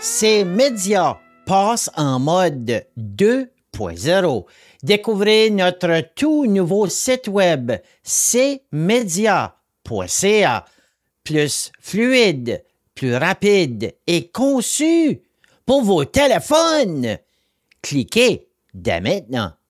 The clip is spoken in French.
Ces médias passent en mode 2.0. Découvrez notre tout nouveau site web cmedia.ca. Plus fluide, plus rapide et conçu pour vos téléphones. Cliquez dès maintenant.